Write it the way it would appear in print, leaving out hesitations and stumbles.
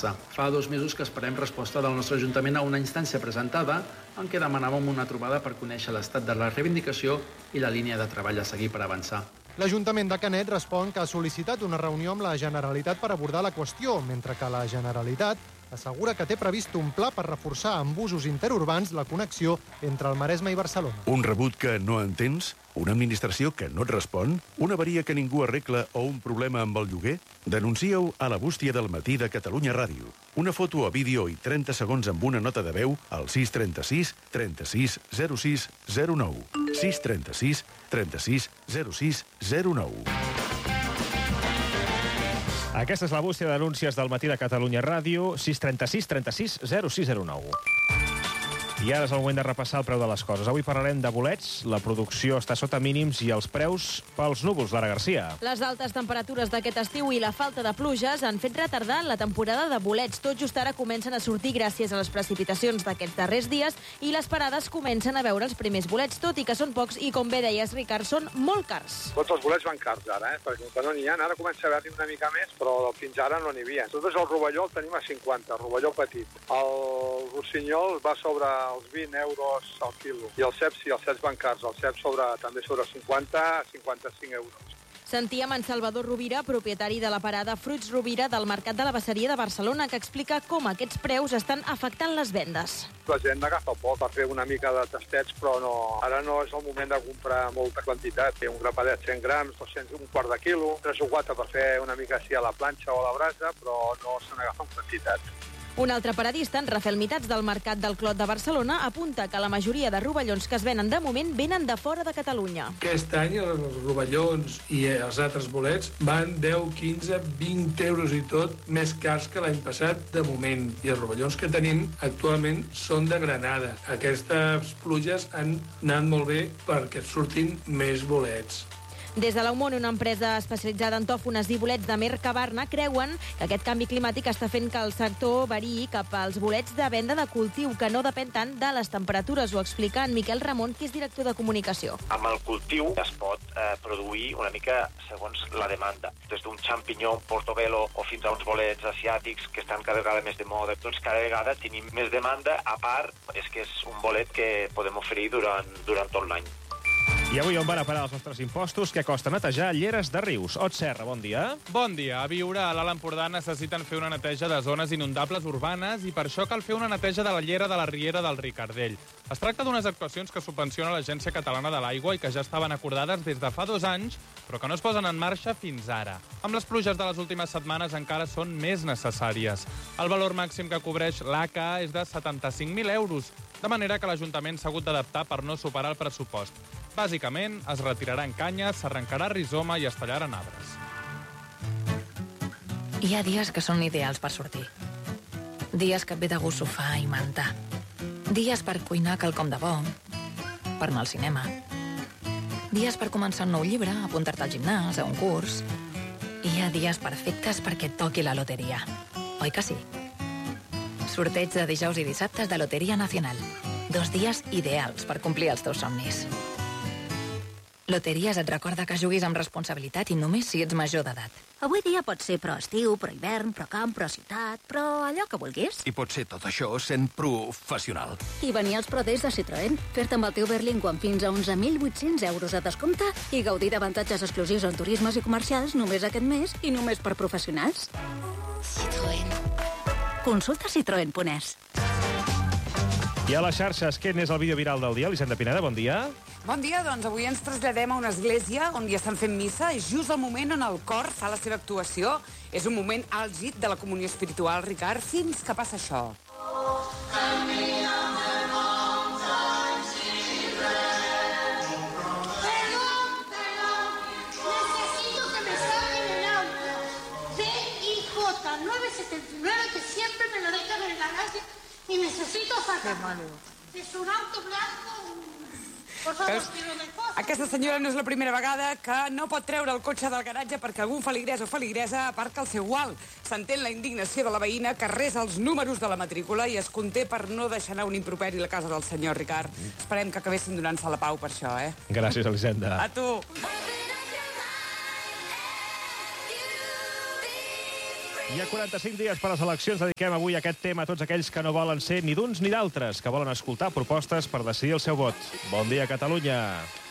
Fa 2 mesos que esperem resposta del nostre Ajuntament a una instància presentada en què demanàvem una trobada per conèixer l'estat de la reivindicació i la línia de treball a seguir per avançar. L'Ajuntament de Canet respon que ha sol·licitat una reunió amb la Generalitat per abordar la qüestió, mentre que la Generalitat assegura que té previst un pla per reforçar amb busos interurbans la connexió entre el Maresme i Barcelona. Un rebut que no entens? Una administració que no et respon? Una avaria que ningú arregla o un problema amb el lloguer? Denuncia-ho a la bústia del matí de Catalunya Ràdio. Una foto a vídeo i 30 segons amb una nota de veu al 636 36 06 09. 636 36 06 09. Aquesta és la bústia de denúncies del matí de Catalunya Ràdio, 636 36 0609. I ara és el moment de repassar el preu de les coses. Avui parlarem de bolets, la producció està sota mínims i els preus pels núvols. Lara Garcia. Les altes temperatures d'aquest estiu i la falta de pluges han fet retardar la temporada de bolets. Tot just ara comencen a sortir gràcies a les precipitacions d'aquests darrers dies i les parades comencen a veure els primers bolets, tot i que són pocs i, com bé deies, Ricard, són molt cars. Tots els bolets van cars ara, perquè com que no n'hi ha, ara comença a haver-hi una mica més, però fins ara no n'hi havia. Nosaltres el rovelló el tenim a 50, el rovelló petit. El rossinyol va sobre els 20 euros al quilo. I els ceps van cars. El cep també sobre 50 a 55 euros. Sentíem en Salvador Rovira, propietari de la parada Fruits Rovira del Mercat de la Basseria de Barcelona, que explica com aquests preus estan afectant les vendes. La gent agafa poc per fer una mica de tastets, però no. Ara no és el moment de comprar molta quantitat. Un grapadet 100 grams, 200, un quart de quilo, 3 o 4 per fer una mica així a la planxa o a la brasa, però no se n'agafa en quantitat. Un altre paradista, en Rafael Mitats, del Mercat del Clot de Barcelona, apunta que la majoria de rovellons que es venen de moment venen de fora de Catalunya. Aquest any els rovellons i els altres bolets van 10, 15, 20 euros i tot més cars que l'any passat de moment. I els rovellons que tenim actualment són de Granada. Aquestes pluges han anat molt bé perquè surtin més bolets. Des de l'Aumont, una empresa especialitzada en tòfones i bolets de Mercabarna, creuen que aquest canvi climàtic està fent que el sector variï cap als bolets de venda de cultiu, que no depèn tant de les temperatures. Ho explica en Miquel Ramon, que és director de comunicació. Amb el cultiu es pot produir una mica segons la demanda. Des d'un xampinyó, portobello o fins a uns bolets asiàtics que estan cada vegada més de moda. Doncs cada vegada tenim més demanda. A part, és que és un bolet que podem oferir durant tot l'any. I avui on van a parar els nostres impostos? Què costa netejar lleres de rius? Ot Serra, bon dia. Bon dia. A Viure, a l'Alt Empordà, necessiten fer una neteja de zones inundables urbanes i per això cal fer una neteja de la llera de la riera del Ricardell. Es tracta d'unes actuacions que subvenciona l'Agència Catalana de l'Aigua i que ja estaven acordades des de fa 2 anys, però que no es posen en marxa fins ara. Amb les pluges de les últimes setmanes encara són més necessàries. El valor màxim que cobreix l'ACA és de 75.000 euros, de manera que l'Ajuntament s'ha hagut d'adaptar per no superar el pressupost. Bàsicament, es retiraran canyes, s'arrencarà rizoma i es tallaran arbres. Hi ha dies que són ideals per sortir. Dies que et ve de gust sofar i mentar. Dies per cuinar quelcom de bo, per anar al cinema. Dies per començar un nou llibre, apuntar-te al gimnàs, a un curs. Hi ha dies perfectes perquè et toqui la loteria. Oi que sí? Sorteig de dijous i dissabtes de Loteria Nacional. 2 dies ideals per complir els teus somnis. Loteries et recorda que juguis amb responsabilitat i només si ets major d'edat. Avui dia pot ser pro estiu, pro hivern, pro camp, pro ciutat, però allò que vulguis. I pot ser tot això sent professional. I venir als Pro Days de Citroën, fer-te amb el teu Berlingo amb fins a 11.800 euros de descompte i gaudir d'avantatges exclusius en turismes i comercials només aquest mes i només per professionals. Citroën. Consulta citroen.es. I a les xarxes, què n'és el vídeo viral del dia? Elisenda Pineda, bon dia. Bon dia, doncs avui ens traslladem a una església on hi estan fent missa. És just el moment on el cor fa la seva actuació. És un moment àlgid de la comunió espiritual, Ricard, fins que passa això. Necesito que me saquen el auto. DIJ979, que siempre me lo dejan en el garaje y necesito sacar. Es un auto blanco. Por favor, Aquesta senyora no és la primera vegada que no pot treure el cotxe del garatge perquè algun feligrès o feligresa aparca el seu gual. S'entén la indignació de la veïna que resa els números de la matrícula i es conté per no deixar anar un improperi a la casa del senyor Ricard. Esperem que acabessin donant-se la pau per això, eh? Gràcies, Elisenda. A tu. Hi ha 45 dies per a les eleccions. Dediquem avui aquest tema a tots aquells que no volen ser ni d'uns ni d'altres, que volen escoltar propostes per decidir el seu vot. Bon dia, Catalunya.